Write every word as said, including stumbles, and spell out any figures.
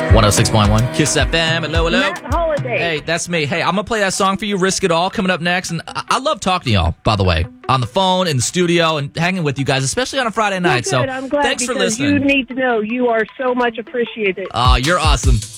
one oh six point one Kiss F M. Hello, hello. Matt Holiday. Hey, that's me. Hey, I'm going to play that song for you, Risk It All, coming up next. And I, I love talking to y'all, by the way, on the phone, in the studio, and hanging with you guys, especially on a Friday night. Well, good. So I'm glad thanks for because listening. you need to know you are so much appreciated. Oh, you're awesome.